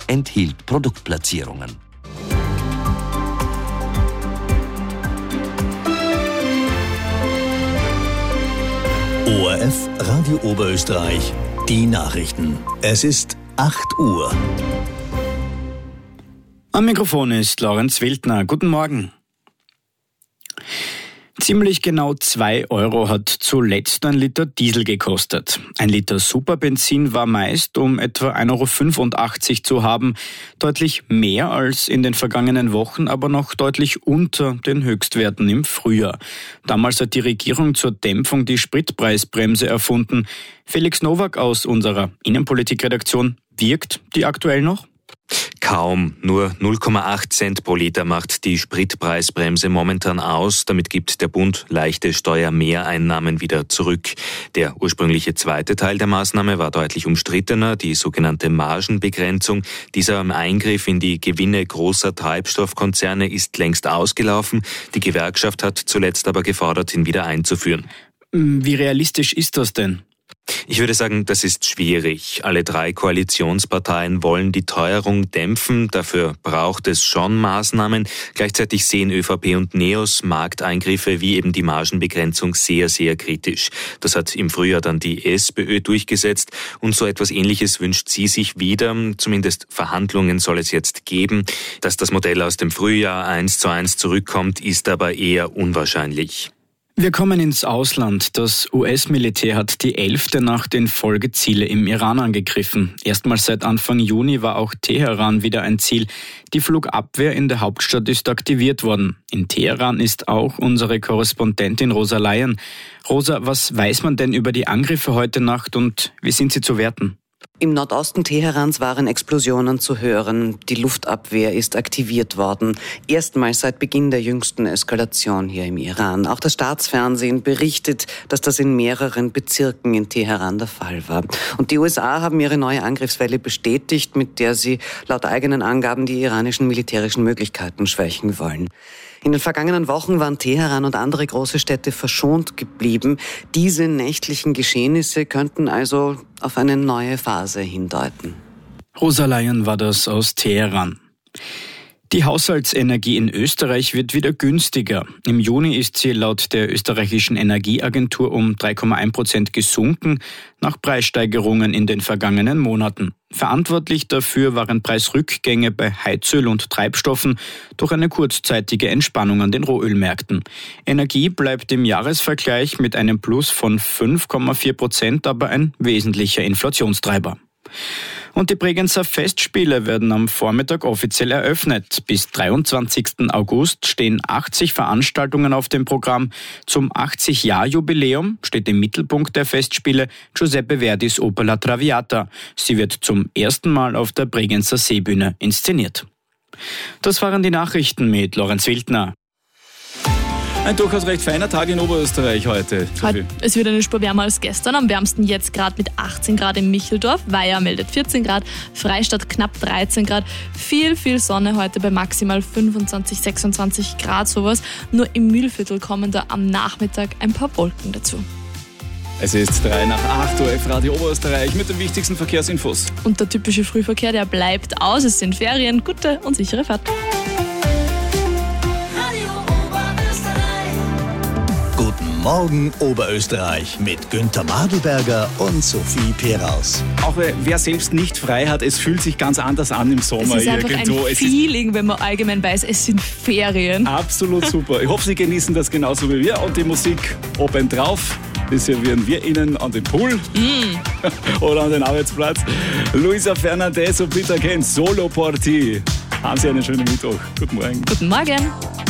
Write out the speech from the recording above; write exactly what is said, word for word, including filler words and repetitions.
enthielt Produktplatzierungen. O R F Radio Oberösterreich, die Nachrichten. Es ist acht Uhr. Am Mikrofon ist Lorenz Wildner. Guten Morgen. Ziemlich genau zwei Euro hat zuletzt ein Liter Diesel gekostet. Ein Liter Superbenzin war meist um etwa ein Euro fünfundachtzig zu haben. Deutlich mehr als in den vergangenen Wochen, aber noch deutlich unter den Höchstwerten im Frühjahr. Damals hat die Regierung zur Dämpfung die Spritpreisbremse erfunden. Felix Nowak aus unserer Innenpolitikredaktion. Wirkt die aktuell noch? Kaum. Nur null Komma acht Cent pro Liter macht die Spritpreisbremse momentan aus. Damit gibt der Bund leichte Steuermehreinnahmen wieder zurück. Der ursprüngliche zweite Teil der Maßnahme war deutlich umstrittener, die sogenannte Margenbegrenzung. Dieser Eingriff in die Gewinne großer Treibstoffkonzerne ist längst ausgelaufen. Die Gewerkschaft hat zuletzt aber gefordert, ihn wieder einzuführen. Wie realistisch ist das denn? Ich würde sagen, das ist schwierig. Alle drei Koalitionsparteien wollen die Teuerung dämpfen. Dafür braucht es schon Maßnahmen. Gleichzeitig sehen ÖVP und NEOS Markteingriffe wie eben die Margenbegrenzung sehr, sehr kritisch. Das hat im Frühjahr dann die SPÖ durchgesetzt und so etwas Ähnliches wünscht sie sich wieder. Zumindest Verhandlungen soll es jetzt geben. Dass das Modell aus dem Frühjahr eins zu eins zurückkommt, ist aber eher unwahrscheinlich. Wir kommen ins Ausland. Das U S-Militär hat die elfte Nacht in Folge Ziele im Iran angegriffen. Erstmals seit Anfang Juni war auch Teheran wieder ein Ziel. Die Flugabwehr in der Hauptstadt ist aktiviert worden. In Teheran ist auch unsere Korrespondentin Rosa Laien. Rosa, was weiß man denn über die Angriffe heute Nacht und wie sind sie zu werten? Im Nordosten Teherans waren Explosionen zu hören. Die Luftabwehr ist aktiviert worden. Erstmals seit Beginn der jüngsten Eskalation hier im Iran. Auch das Staatsfernsehen berichtet, dass das in mehreren Bezirken in Teheran der Fall war. Und die U S A haben ihre neue Angriffswelle bestätigt, mit der sie laut eigenen Angaben die iranischen militärischen Möglichkeiten schwächen wollen. In den vergangenen Wochen waren Teheran und andere große Städte verschont geblieben. Diese nächtlichen Geschehnisse könnten also auf eine neue Phase hindeuten. Rosa Laien war das aus Teheran. Die Haushaltsenergie in Österreich wird wieder günstiger. Im Juni ist sie laut der österreichischen Energieagentur um drei Komma eins Prozent gesunken, nach Preissteigerungen in den vergangenen Monaten. Verantwortlich dafür waren Preisrückgänge bei Heizöl und Treibstoffen durch eine kurzzeitige Entspannung an den Rohölmärkten. Energie bleibt im Jahresvergleich mit einem Plus von fünf Komma vier Prozent aber ein wesentlicher Inflationstreiber. Und die Bregenzer Festspiele werden am Vormittag offiziell eröffnet. Bis dreiundzwanzigsten August stehen achtzig Veranstaltungen auf dem Programm. Zum achtzig-Jahr-Jubiläum steht im Mittelpunkt der Festspiele Giuseppe Verdis Oper La Traviata. Sie wird zum ersten Mal auf der Bregenzer Seebühne inszeniert. Das waren die Nachrichten mit Lorenz Wildner. Ein durchaus recht feiner Tag in Oberösterreich heute. Heute es wird eine Spur wärmer als gestern. Am wärmsten jetzt gerade mit achtzehn Grad in Micheldorf. Weiher meldet vierzehn Grad, Freistadt knapp dreizehn Grad. Viel, viel Sonne heute bei maximal fünfundzwanzig, sechsundzwanzig Grad sowas. Nur im Mühlviertel kommen da am Nachmittag ein paar Wolken dazu. Es ist drei nach acht Uhr, Radio Oberösterreich mit den wichtigsten Verkehrsinfos. Und der typische Frühverkehr, der bleibt aus. Es sind Ferien, gute und sichere Fahrt. Guten Morgen Oberösterreich mit Günther Madelberger und Sophie Peraus. Auch wer selbst nicht frei hat, es fühlt sich ganz anders an im Sommer. Es ist einfach irgendwo. ein Feeling, wenn man allgemein weiß, es sind Ferien. Absolut super. Ich hoffe, Sie genießen das genauso wie wir. Und die Musik obendrauf, die servieren wir Ihnen an den Pool mm. oder an den Arbeitsplatz. Luisa Fernandez und Peter Ken, Solo Party. Haben Sie einen schönen Mittwoch. Guten Morgen. Guten Morgen.